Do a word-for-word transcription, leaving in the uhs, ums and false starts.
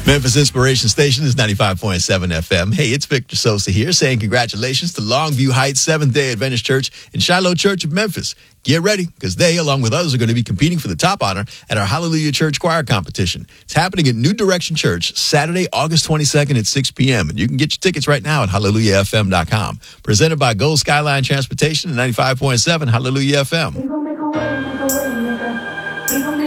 Memphis Inspiration Station is ninety-five point seven F M. Hey, it's Victor Sosa here saying congratulations to Longview Heights Seventh-day Adventist Church and Shiloh Church of Memphis. Get ready, because they, along with others, are going to be competing for the top honor at our Hallelujah Church Choir Competition. It's happening at New Direction Church Saturday, August twenty-second at six p.m. And you can get your tickets right now at hallelujah f m dot com. Presented by Gold Skyline Transportation and ninety-five point seven Hallelujah F M.